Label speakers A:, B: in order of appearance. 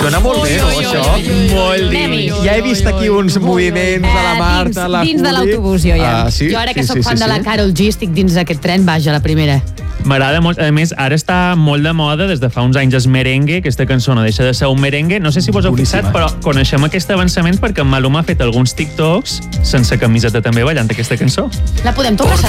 A: Sona molt bé, no, això?
B: Molt
C: Anem-hi.
A: Ja he vist aquí uns moviments de la Marta, la
C: dins de
A: Juli.
C: l'autobús, jo ja.
A: Sí?
C: Jo ara que
A: Sí,
C: soc
A: sí,
C: fan
A: sí,
C: de la
A: sí.
C: Karol G, estic dins d'aquest tren, vaja, la primera.
B: M'agrada molt. A més, ara està molt de moda, des de fa uns anys, el merengue. Aquesta cançó no deixa de ser un merengue. No sé si vos heu fixat, però coneixem aquest avançament perquè en Maluma ha fet alguns TikToks sense camiseta també ballant aquesta cançó.
C: La podem tornar a sentir?